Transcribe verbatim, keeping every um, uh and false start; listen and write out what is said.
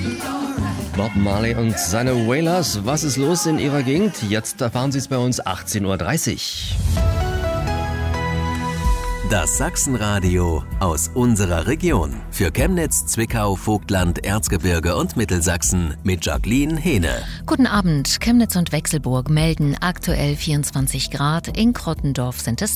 Bob Marley und seine Wailers. Was ist los in Ihrer Gegend? Jetzt erfahren Sie es bei uns achtzehn Uhr dreißig. Das Sachsenradio aus unserer Region. Für Chemnitz, Zwickau, Vogtland, Erzgebirge und Mittelsachsen mit Jacqueline Hehne. Guten Abend. Chemnitz und Wechselburg melden aktuell vierundzwanzig Grad. In Krottendorf sind es